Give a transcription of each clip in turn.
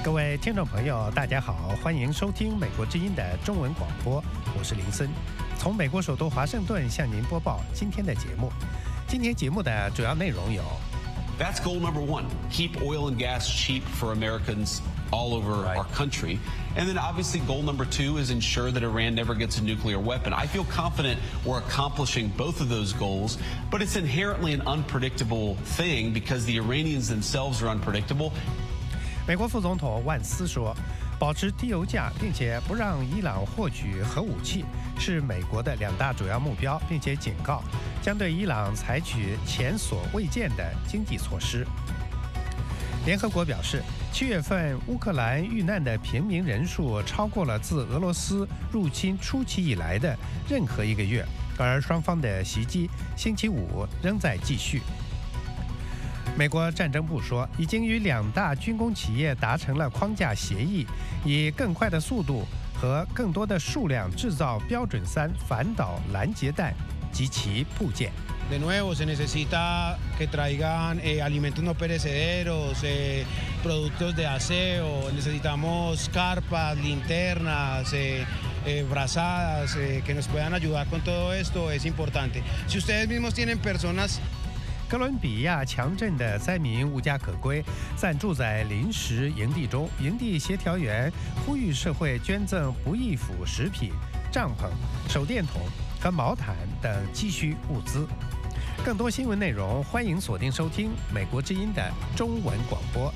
各位听众朋友，大家好，欢迎收听美国之音的中文广播，我是林森，从美国首都华盛顿向您播报今天的节目。今天节目的主要内容有 That's goal number one, keep oil and gas cheap for Americans all over our country. And then obviously goal number two is ensure that Iran never gets a nuclear weapon. I feel confident we're accomplishing both of those goals, but it's inherently an unpredictable thing because the Iranians themselves are unpredictable. 美国副总统万斯说，保持低油价并且不让伊朗获取核武器是美国的两大主要目标，并且警告将对伊朗采取前所未见的经济措施。联合国表示，7月份乌克兰遇难的平民人数超过了自俄罗斯入侵初期以来的任何一个月，而双方的袭击星期五仍在继续。美国战争部说，已经与两大军工企业达成了框架协议，以更快的速度和更多的数量制造标准3反导拦截弹及其部件。 De nuevo, se necesita que traigan alimentos no perecederos, productos de aseo, necesitamos carpas, linternas, brazadas, que nos puedan ayudar con todo esto, es importante. Si ustedes mismos tienen personas 哥伦比亚强震的灾民无家可归，暂住在临时营地中。营地协调员呼吁社会捐赠不易腐食品、帐篷、手电筒和毛毯等急需物资。更多新闻内容，欢迎锁定收听美国之音的中文广播。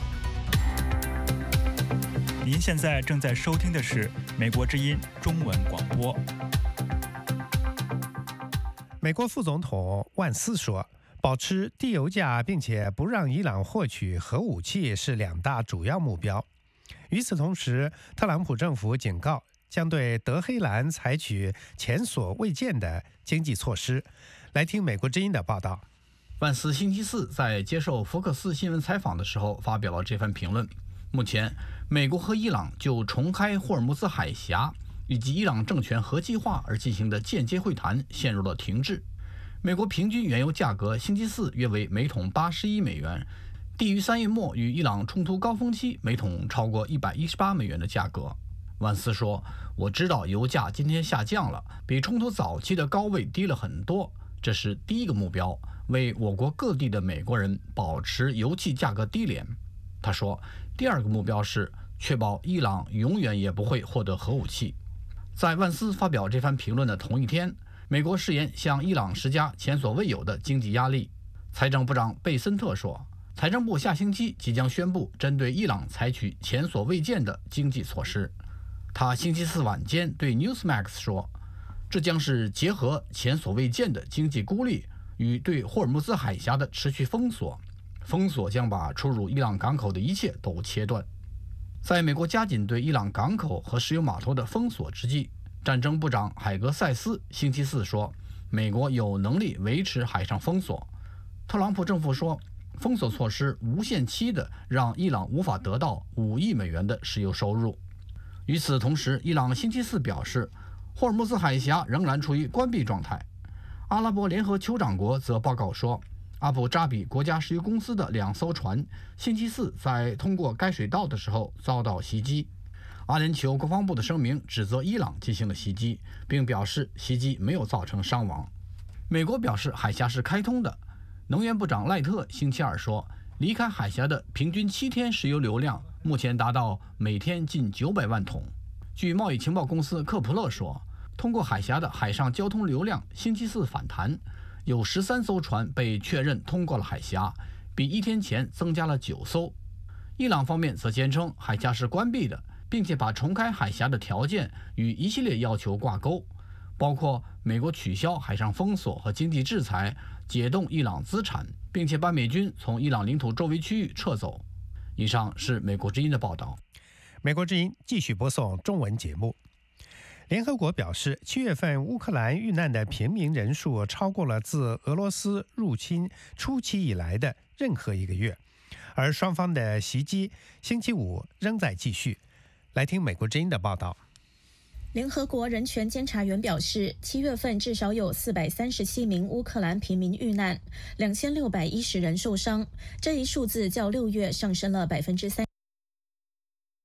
您现在正在收听的是美国之音中文广播。 美国副总统万斯说，保持低油价并且不让伊朗获取核武器是两大主要目标。与此同时，特朗普政府警告将对德黑兰采取前所未见的经济措施。来听美国之音的报道。 万斯星期四在接受福克斯新闻采访的时候发表了这番评论。目前，美国和伊朗就重开霍尔木兹海峡以及伊朗政权核计划而进行的间接会谈陷入了停滞。美国平均原油价格星期四约为每桶81美元，低于3月末与伊朗冲突高峰期每桶超过118美元的价格。万斯说，我知道油价今天下降了，比冲突早期的高位低了很多，这是第一个目标，为我国各地的美国人保持油气价格低廉。他说，第二个目标是确保伊朗永远也不会获得核武器。在万斯发表这番评论的同一天，美国誓言向伊朗施加前所未有的经济压力。财政部长贝森特说，财政部下星期即将宣布针对伊朗采取前所未见的经济措施。他星期四晚间对 Newsmax 说，这将是结合前所未见的经济孤立与对霍尔木兹海峡的持续封锁，封锁将把出入伊朗港口的一切都切断。在美国加紧对伊朗港口和石油码头的封锁之际，战争部长海格塞斯星期四说，美国有能力维持海上封锁。特朗普政府说，封锁措施无限期的让伊朗无法得到5亿美元的石油收入。与此同时，伊朗星期四表示，霍尔木兹海峡仍然处于关闭状态。阿拉伯联合酋长国则报告说，阿布扎比国家石油公司的2艘船星期四在通过该水道的时候遭到袭击。阿联酋国防部的声明指责伊朗进行了袭击，并表示袭击没有造成伤亡。美国表示海峡是开通的。能源部长赖特星期二说，离开海峡的平均7天石油流量目前达到每天近900万桶。据贸易情报公司科普勒说，通过海峡的海上交通流量星期四反弹，有13艘船被确认通过了海峡，比1天前增加了9艘。伊朗方面则坚称海峡是关闭的，并且把重开海峡的条件与一系列要求挂钩，包括美国取消海上封锁和经济制裁，解冻伊朗资产，并且把美军从伊朗领土周围区域撤走。以上是美国之音的报道。 美国之音继续播送中文节目。联合国表示，7月份乌克兰遇难的平民人数超过了自俄罗斯入侵初期以来的任何一个月，而双方的袭击星期五仍在继续。来听美国之音的报道。 联合国人权监察员表示，7月份至少有437名乌克兰平民遇难，2610人受伤，这一数字较6月上升了3%。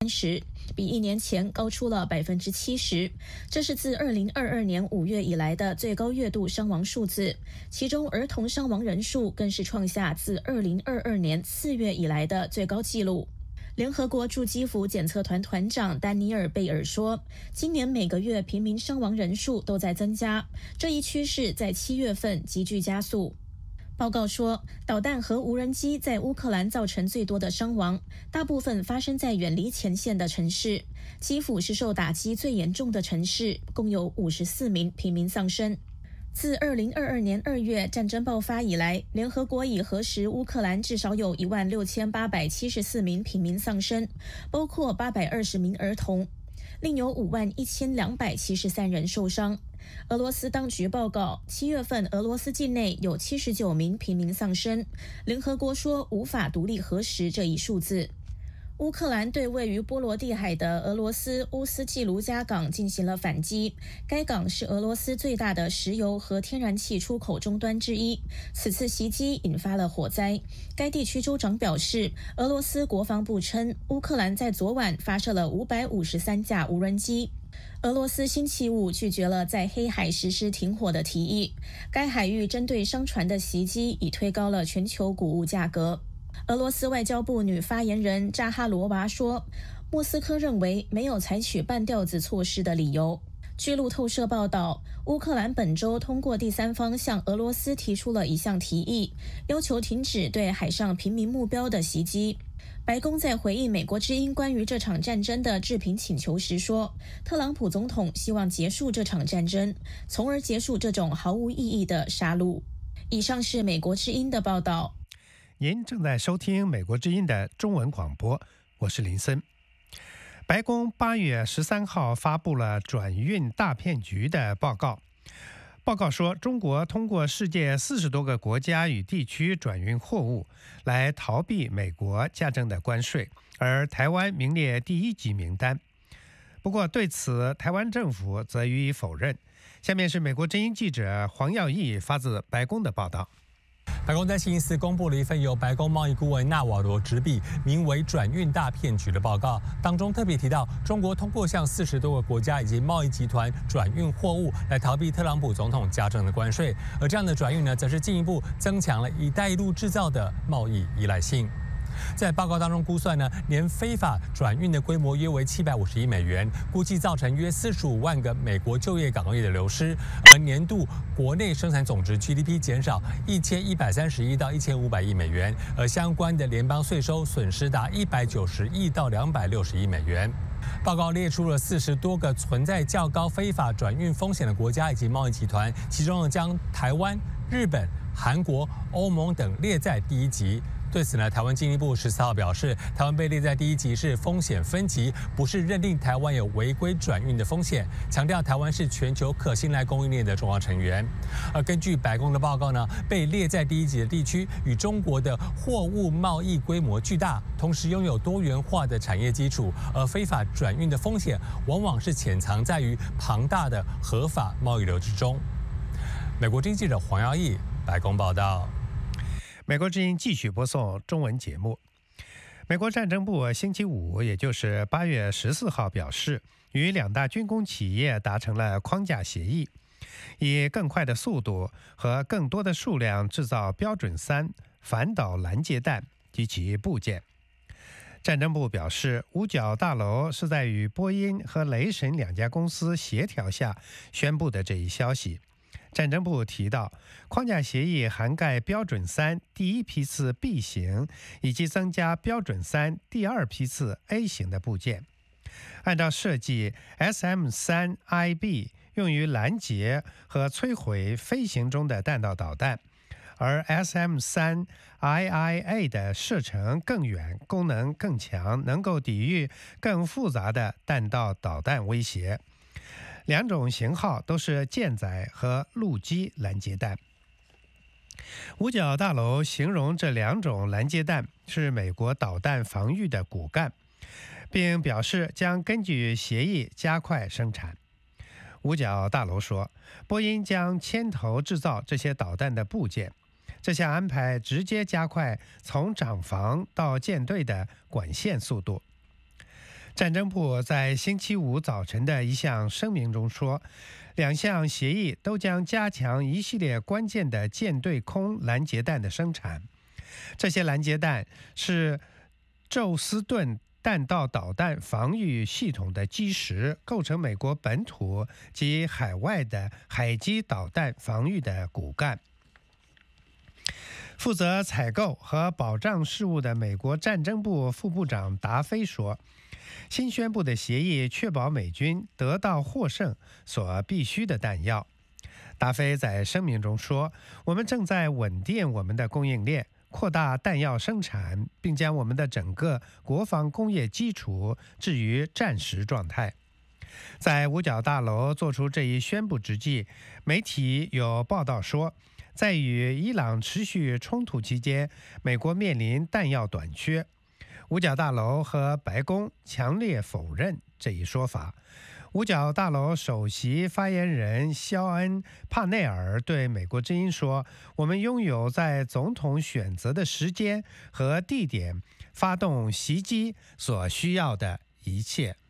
30%，比1年前高出了70%。这是自2022年5月以来的最高月度伤亡数字，其中儿童伤亡人数更是创下自2022年4月以来的最高纪录。联合国驻基辅检测团团长丹尼尔·贝尔说，今年每个月平民伤亡人数都在增加，这一趋势在7月份急剧加速。报告说，导弹和无人机在乌克兰造成最多的伤亡，大部分发生在远离前线的城市。基辅是受打击最严重的城市，共有54名平民丧生。自2022年2月战争爆发以来，联合国已核实乌克兰至少有16874名平民丧生，包括820名儿童，另有51273人受伤。俄罗斯当局报告，7月份俄罗斯境内有79名平民丧生。联合国说无法独立核实这一数字。乌克兰对位于波罗的海的俄罗斯乌斯季卢加港进行了反击，该港是俄罗斯最大的石油和天然气出口终端之一。此次袭击引发了火灾。该地区州长表示，俄罗斯国防部称，乌克兰在昨晚发射了553架无人机。俄罗斯星期五拒绝了在黑海实施停火的提议。该海域针对商船的袭击已推高了全球谷物价格。俄罗斯外交部女发言人扎哈罗娃说，莫斯科认为没有采取半吊子措施的理由。据路透社报道，乌克兰本周通过第三方向俄罗斯提出了一项提议，要求停止对海上平民目标的袭击。白宫在回应美国之音关于这场战争的置评请求时说，特朗普总统希望结束这场战争，从而结束这种毫无意义的杀戮。以上是美国之音的报道。 您正在收听美国之音的中文广播，我是林森。白宫8月13号发布了转运大骗局的报告。报告说，中国通过世界40多个国家与地区转运货物，来逃避美国加征的关税，而台湾名列第1级名单。不过，对此台湾政府则予以否认。下面是美国之音记者黄耀义发自白宫的报道。 白宫在星期四公布了一份由白宫贸易顾问纳瓦罗执笔，名为《转运大骗局》的报告，当中特别提到，中国通过向40多个国家以及贸易集团转运货物，来逃避特朗普总统加征的关税，而这样的转运呢，则是进一步增强了“一带一路”制造的贸易依赖性。在报告当中估算呢，年非法转运的规模约为750亿美元，估计造成约45万个美国就业岗位的流失，而年度国内生产总值 GDP 减少1130亿到1500亿美元，而相关的联邦税收损失达190亿到260亿美元。报告列出了40多个存在较高非法转运风险的国家以及贸易集团，其中呢将台湾、日本、韩国、欧盟等列在第1级。对此呢，台湾经济部14号表示，台湾被列在第1级是风险分级，不是认定台湾有违规转运的风险，强调台湾是全球可信赖供应链的重要成员。而根据白宫的报告呢，被列在第1级的地区与中国的货物贸易规模巨大，同时拥有多元化的产业基础，而非法转运的风险往往是潜藏在于庞大的合法贸易流之中。美国经济记者黄耀义，白宫报道。 美国之音继续播送中文节目。美国战争部星期五，也就是8月14号表示，与2大军工企业达成了框架协议，以更快的速度和更多的数量制造标准3反导拦截弹及其部件。战争部表示，五角大楼是在与波音和雷神2家公司协调下宣布的这一消息。战争部提到，框架协议涵盖标准3第1批次 B 型，以及增加标准3第2批次 A 型的部件。按照设计 ，SM-3IB 用于拦截和摧毁飞行中的弹道导弹，而 SM-3IIA 的射程更远，功能更强，能够抵御更复杂的弹道导弹威胁。2种型号都是舰载和陆基拦截弹。五角大楼形容这2种拦截弹是美国导弹防御的骨干，并表示将根据协议加快生产。五角大楼说，波音将牵头制造这些导弹的部件，这项安排直接加快从厂房到舰队的管线速度。 战争部在星期五早晨的一项声明中说，两项协议都将加强一系列关键的舰对空拦截弹的生产。这些拦截弹是宙斯盾弹道导弹防御系统的基石，构成美国本土及海外的海基导弹防御的骨干。负责采购和保障事务的美国战争部副部长达菲说，新宣布的协议确保美军得到获胜所必需的弹药。达菲在声明中说，我们正在稳定我们的供应链，扩大弹药生产，并将我们的整个国防工业基础置于战时状态。在五角大楼做出这一宣布之际，媒体有报道说，在与伊朗持续冲突期间，美国面临弹药短缺。五角大楼和白宫强烈否认这一说法。五角大楼首席发言人肖恩·帕内尔对美国之音说，我们拥有在总统选择的时间和地点发动袭击所需要的一切。